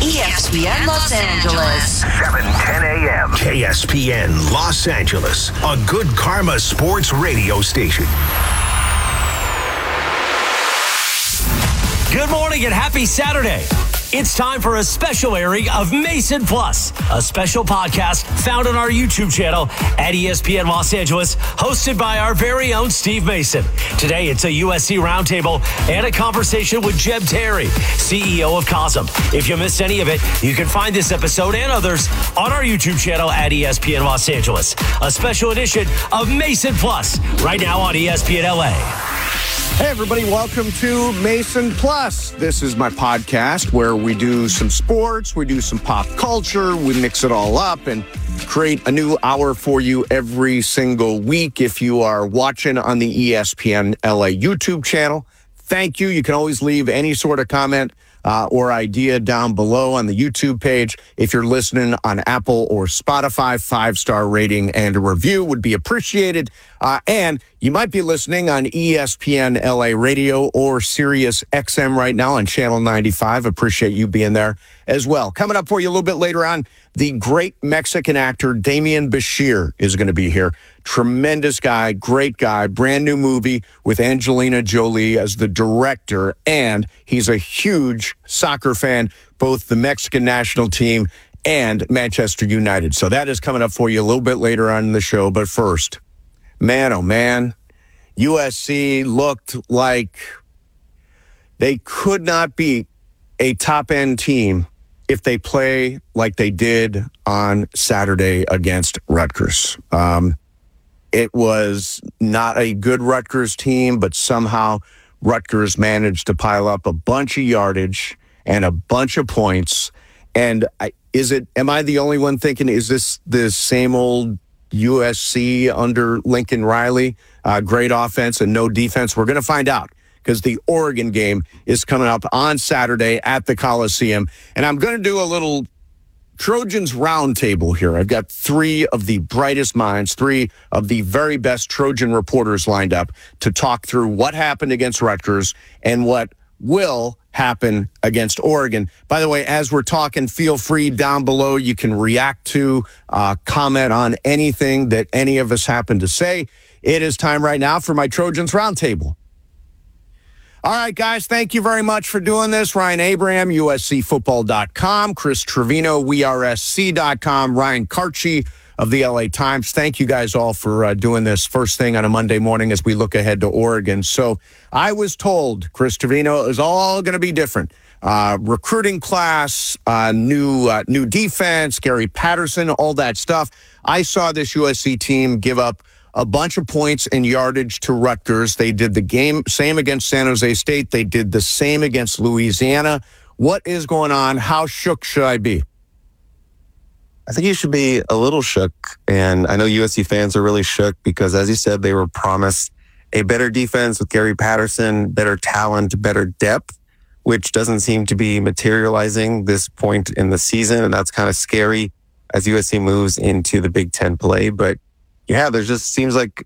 ESPN Los Angeles. 7:10 a.m. KSPN Los Angeles, a good karma sports radio station. Good morning and happy Saturday. It's time for a special airing of Mason Plus, a special podcast found on our YouTube channel at ESPN Los Angeles, hosted by our very own Steve Mason. Today, it's a USC roundtable and a conversation with Jeb Terry, CEO of COSM. If you missed any of it, you can find this episode and others on our YouTube channel at ESPN Los Angeles. A special edition of Mason Plus, right now on ESPN LA. Hey, everybody, welcome to Mason Plus. This is my podcast where we do some sports, we do some pop culture, we mix it all up and create a new hour for you every single week. If you are watching on the ESPN LA YouTube channel, thank you. You can always leave any sort of comment or idea down below on the YouTube page. If you're listening on Apple or Spotify, 5-star rating and a review would be appreciated. And you might be listening on ESPN LA Radio or Sirius XM right now on Channel 95. Appreciate you being there as well. Coming up for you a little bit later on, the great Mexican actor Demian Bichir is going to be here. Tremendous guy, great guy, brand new movie with Angelina Jolie as the director, and he's a huge soccer fan, both the Mexican national team and Manchester United. So that is coming up for you a little bit later on in the show. But first, man, oh man, USC looked like they could not beat a top-end team if they play like they did on Saturday against Rutgers. It was not a good Rutgers team, but somehow Rutgers managed to pile up a bunch of yardage and a bunch of points. And am I the only one thinking, is this the same old USC under Lincoln Riley? Great offense and no defense. We're going to find out, because the Oregon game is coming up on Saturday at the Coliseum. And I'm going to do a little Trojans roundtable here. I've got three of the brightest minds, three of the very best Trojan reporters lined up to talk through what happened against Rutgers and what will happen against Oregon. By the way, as we're talking, feel free down below. You can react to, comment on anything that any of us happen to say. It is time right now for my Trojans roundtable. All right, guys, thank you very much for doing this. Ryan Abraham, USCFootball.com. Chris Trevino, WeAreSC.com. Ryan Karchi of the LA Times. Thank you guys all for doing this first thing on a Monday morning as we look ahead to Oregon. So I was told, Chris Trevino, it was all going to be different. Recruiting class, new defense, Gary Patterson, all that stuff. I saw this USC team give up a bunch of points and yardage to Rutgers. They did the same against San Jose State. They did the same against Louisiana. What is going on? How shook should I be? I think you should be a little shook. And I know USC fans are really shook because, as you said, they were promised a better defense with Gary Patterson, better talent, better depth, which doesn't seem to be materializing this point in the season. And that's kind of scary as USC moves into the Big Ten play. But yeah, there just seems like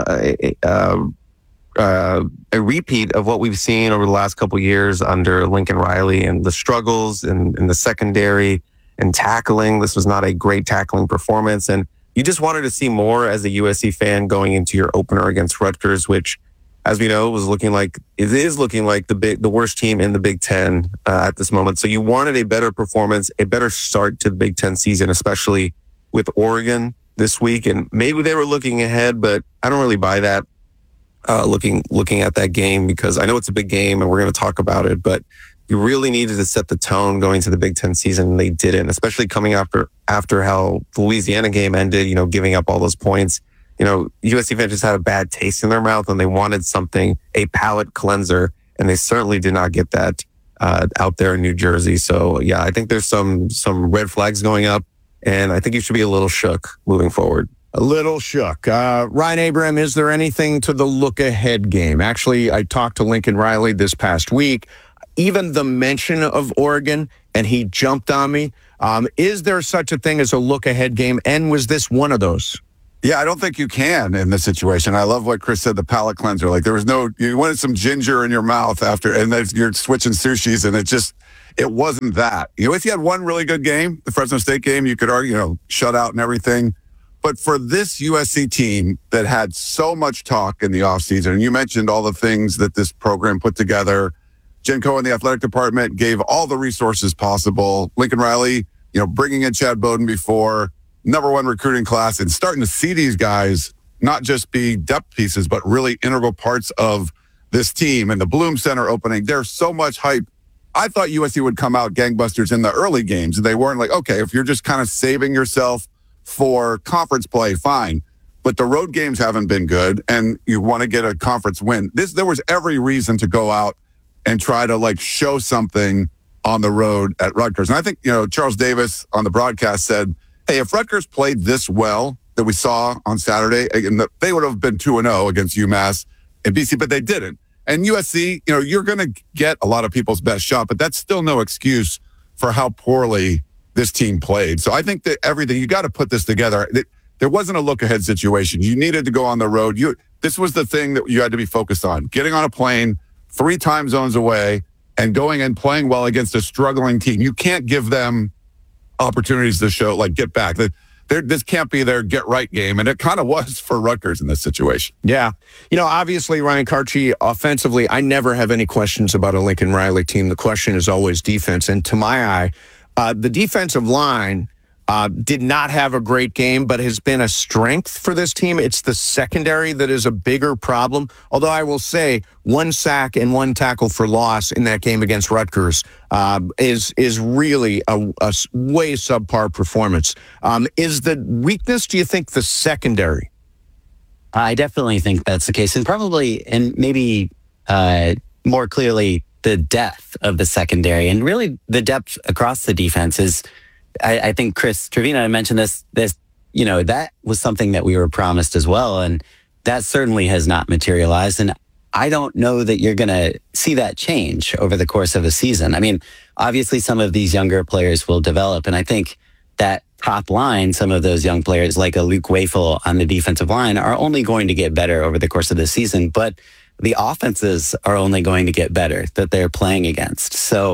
a repeat of what we've seen over the last couple of years under Lincoln Riley and the struggles in the secondary and tackling. This was not a great tackling performance. And you just wanted to see more as a USC fan going into your opener against Rutgers, which, as we know, is looking like the worst team in the Big Ten at this moment. So you wanted a better performance, a better start to the Big Ten season, especially with Oregon this week. And maybe they were looking ahead, but I don't really buy that looking at that game, because I know it's a big game and we're going to talk about it, but you really needed to set the tone going to the Big Ten season, and they didn't, especially coming after how the Louisiana game ended, giving up all those points. USC fans just had a bad taste in their mouth and they wanted something, a palate cleanser, and they certainly did not get that out there in New Jersey. So yeah, I think there's some red flags going up, and I think you should be a little shook moving forward. A little shook. Ryan Abraham, is there anything to the look-ahead game? Actually, I talked to Lincoln Riley this past week. Even the mention of Oregon, and he jumped on me. Is there such a thing as a look-ahead game, and was this one of those? Yeah, I don't think you can in this situation. I love what Chris said, the palate cleanser. Like, you wanted some ginger in your mouth after, and then you're switching sushis, and it wasn't that. USC had one really good game, the Fresno State game, you could argue, shut out and everything. But for this USC team that had so much talk in the offseason, and you mentioned all the things that this program put together, Jen Cohen, the athletic department, gave all the resources possible. Lincoln Riley, bringing in Chad Bowden before, #1 recruiting class, and starting to see these guys not just be depth pieces, but really integral parts of this team. And the Bloom Center opening, there's so much hype. I thought USC would come out gangbusters in the early games. They weren't like, okay, if you're just kind of saving yourself for conference play, fine. But the road games haven't been good, and you want to get a conference win. There was every reason to go out and try to show something on the road at Rutgers. And I think, Charles Davis on the broadcast said, hey, if Rutgers played this well that we saw on Saturday, they would have been 2-0 against UMass and BC, but they didn't. And USC, you're going to get a lot of people's best shot, but that's still no excuse for how poorly this team played. So I think that everything, you got to put this together. There wasn't a look-ahead situation. You needed to go on the road. This was the thing that you had to be focused on, getting on a plane 3 time zones away and going and playing well against a struggling team. You can't give them opportunities to show, get back. This can't be their get-right game, and it kind of was for Rutgers in this situation. Yeah. Obviously, Ryan Karchi, offensively, I never have any questions about a Lincoln Riley team. The question is always defense. And to my eye, the defensive line did not have a great game, but has been a strength for this team. It's the secondary that is a bigger problem. Although I will say 1 sack and 1 tackle for loss in that game against Rutgers is really a way subpar performance. Is the weakness, do you think, the secondary? I definitely think that's the case. And probably, and maybe more clearly, the depth of the secondary. And really the depth across the defense is, I think Chris Trevino mentioned this, that was something that we were promised as well. And that certainly has not materialized. And I don't know that you're going to see that change over the course of a season. I mean, obviously some of these younger players will develop. And I think that top line, some of those young players like a Luke Wafel on the defensive line are only going to get better over the course of the season. But the offenses are only going to get better that they're playing against. So,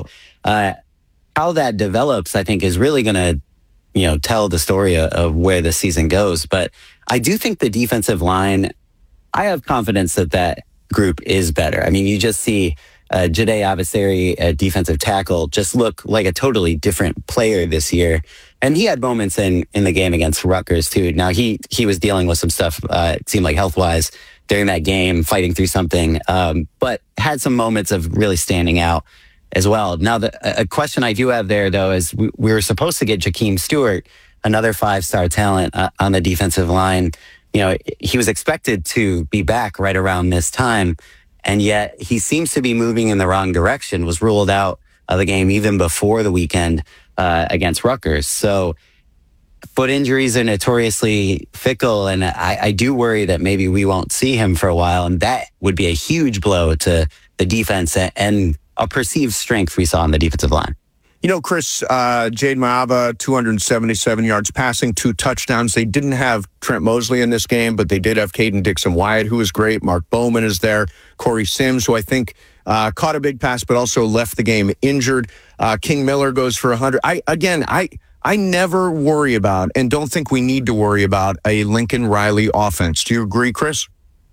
how that develops, I think, is really going to, tell the story of where the season goes. But I do think the defensive line, I have confidence that group is better. I mean, you just see Jade Avasari, a defensive tackle, just look like a totally different player this year. And he had moments in the game against Rutgers, too. Now, he was dealing with some stuff, it seemed like health-wise, during that game, fighting through something, but had some moments of really standing out as well. Now, a question I do have there, though, is we were supposed to get Jakeem Stewart, another 5-star talent on the defensive line. He was expected to be back right around this time, and yet he seems to be moving in the wrong direction, was ruled out of the game even before the weekend against Rutgers. So foot injuries are notoriously fickle, and I do worry that maybe we won't see him for a while, and that would be a huge blow to the defense and a perceived strength we saw on the defensive line. Chris, Jade Maaba, 277 yards passing, 2 touchdowns. They didn't have Trent Mosley in this game, but they did have Caden Dixon-Wyatt, who is great. Mark Bowman is there. Corey Sims, who I think caught a big pass, but also left the game injured. King Miller goes for 100. I never worry about, and don't think we need to worry about, a Lincoln Riley offense. Do you agree, Chris?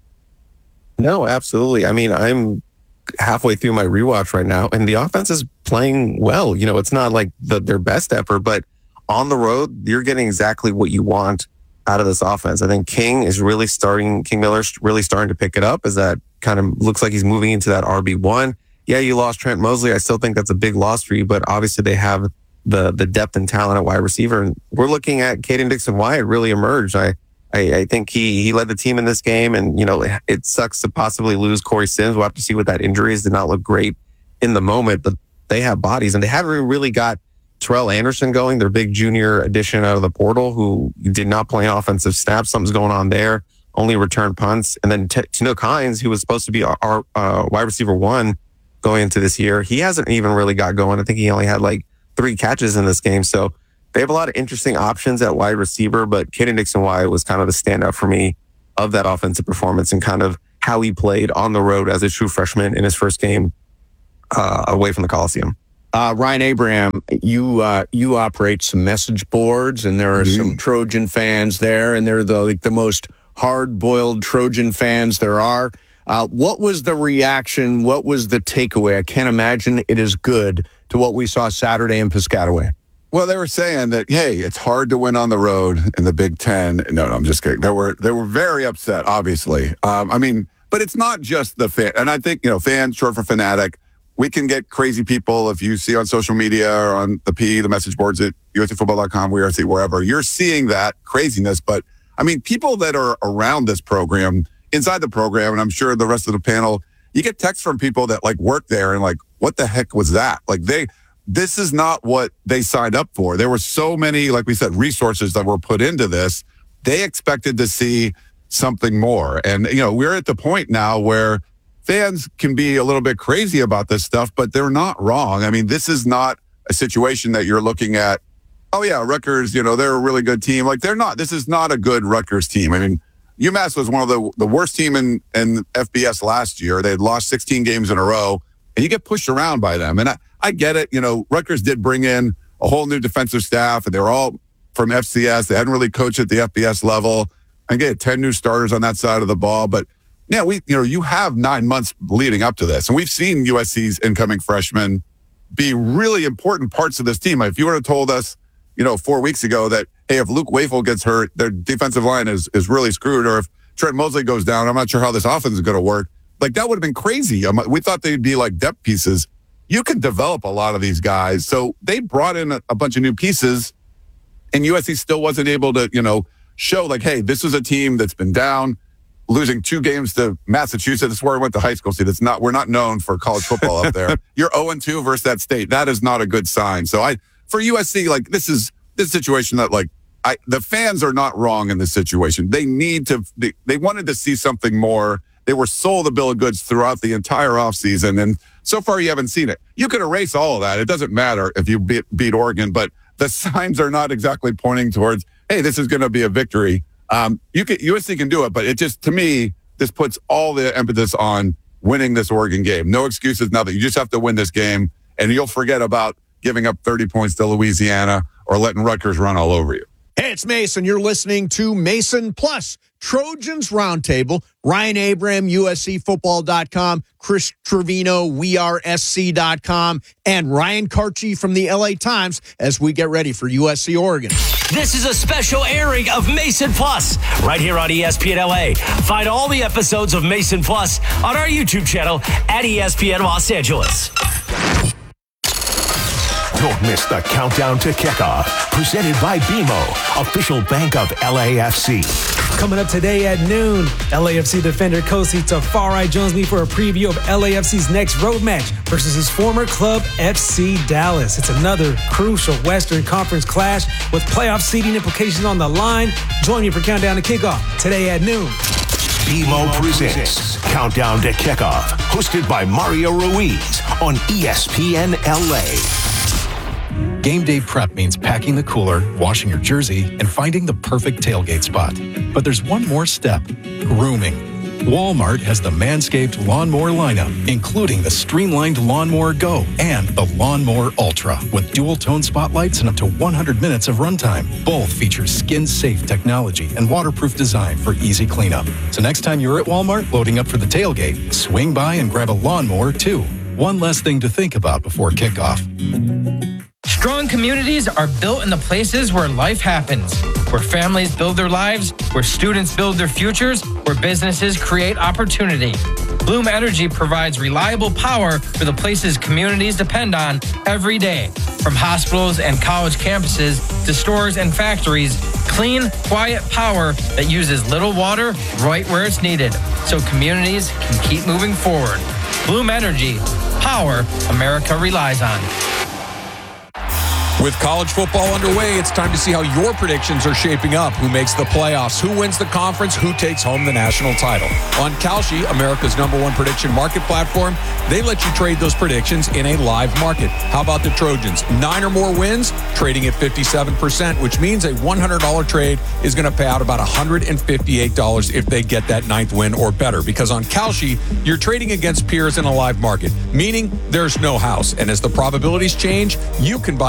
No, absolutely. I mean, I'm halfway through my rewatch right now, and the offense is playing well. It's not like their best effort, but on the road, you're getting exactly what you want out of this offense. I think King Miller's really starting to pick it up, as that kind of looks like he's moving into that RB1. Yeah, you lost Trent Mosley. I still think that's a big loss for you, but obviously they have the depth and talent at wide receiver. And we're looking at Caden Dixon-Wyatt really emerge. I think he led the team in this game, and it sucks to possibly lose Corey Sims. We'll have to see what that injury is. Did not look great in the moment, but they have bodies, and they haven't really got Terrell Anderson going, their big junior addition out of the portal, who did not play an offensive snap. Something's going on there. Only returned punts. And then Tanook Hines, who was supposed to be our wide receiver 1 going into this year, he hasn't even really got going. I think he only had 3 catches in this game. So they have a lot of interesting options at wide receiver, but Caden Dixon-Wyatt was kind of the standout for me of that offensive performance and kind of how he played on the road as a true freshman in his first game away from the Coliseum. Ryan Abraham, you operate some message boards, and there are some Trojan fans there, and they're the most hard-boiled Trojan fans there are. What was the reaction? What was the takeaway? I can't imagine it is good to what we saw Saturday in Piscataway. Well, they were saying that, hey, it's hard to win on the road in the Big Ten. No, I'm just kidding. They were very upset, obviously. But it's not just the fan. And I think, fan, short for fanatic. We can get crazy people if you see on social media or on the message boards at USCfootball.com, wherever. You're seeing that craziness. But, people that are around this program, inside the program, and I'm sure the rest of the panel, you get texts from people that, work there and, what the heck was that? This is not what they signed up for. There were so many, like we said, resources that were put into this. They expected to see something more. And, we're at the point now where fans can be a little bit crazy about this stuff, but they're not wrong. This is not a situation that you're looking at, oh, yeah, Rutgers, they're a really good team. They're not. This is not a good Rutgers team. UMass was one of the worst team in FBS last year. They had lost 16 games in a row, and you get pushed around by them. And I get it. Rutgers did bring in a whole new defensive staff, and they were all from FCS. They hadn't really coached at the FBS level. I get 10 new starters on that side of the ball. But, yeah, you have 9 months leading up to this. And we've seen USC's incoming freshmen be really important parts of this team. If you would have told us, 4 weeks ago that, hey, if Luke Wafel gets hurt, their defensive line is really screwed. Or if Trent Mosley goes down, I'm not sure how this offense is going to work. That would have been crazy. We thought they'd be depth pieces. You can develop a lot of these guys. So they brought in a bunch of new pieces, and USC still wasn't able to, show hey, this is a team that's been down, losing 2 games to Massachusetts. That's where I went to high school. See, we're not known for college football up there. You're 0-2 versus that state. That is not a good sign. So for USC, this situation that the fans are not wrong in this situation. They wanted to see something more. They were sold a bill of goods throughout the entire offseason, and so far you haven't seen it. You could erase all of that. It doesn't matter if you beat Oregon, but the signs are not exactly pointing towards, hey, this is going to be a victory. USC can do it, but it just, to me, this puts all the emphasis on winning this Oregon game. No excuses, nothing. You just have to win this game, and you'll forget about giving up 30 points to Louisiana or letting Rutgers run all over you. Hey, it's Mason. You're listening to Mason Plus, Trojans Roundtable. Ryan Abraham, USCfootball.com, Chris Trevino, WeAreSC.com, and Ryan Karchi from the LA Times as we get ready for USC Oregon. This is a special airing of Mason Plus right here on ESPN LA. Find all the episodes of Mason Plus on our YouTube channel at ESPN Los Angeles. Don't miss the countdown to kickoff. Presented by BMO, official bank of LAFC. Coming up today at noon, LAFC defender Kosi Tafari joins me for a preview of LAFC's next road match versus his former club, FC Dallas. It's another crucial Western Conference clash with playoff seeding implications on the line. Join me for Countdown to Kickoff today at noon. BMO presents Countdown to Kickoff, hosted by Mario Ruiz on ESPN LA. Game day prep means packing the cooler, washing your jersey, and finding the perfect tailgate spot. But there's one more step: grooming. Walmart has the Manscaped Lawnmower lineup, including the streamlined Lawnmower Go and the Lawnmower Ultra, with dual-tone spotlights and up to 100 minutes of runtime. Both feature skin-safe technology and waterproof design for easy cleanup. So next time you're at Walmart loading up for the tailgate, swing by and grab a lawnmower too. One less thing to think about before kickoff. Strong communities are built in the places where life happens, where families build their lives, where students build their futures, where businesses create opportunity. Bloom Energy provides reliable power for the places communities depend on every day. From hospitals and college campuses to stores and factories, clean, quiet power that uses little water right where it's needed, so communities can keep moving forward. Bloom Energy, power America relies on. With college football underway, it's time to see how your predictions are shaping up. Who makes the playoffs? Who wins the conference? Who takes home the national title? On Kalshi, America's #1 prediction market platform, they let you trade those predictions in a live market. How about the Trojans? 9 or more wins, trading at 57%, which means a $100 trade is going to pay out about $158 if they get that 9th win or better. Because on Kalshi, you're trading against peers in a live market, meaning there's no house. And as the probabilities change, you can buy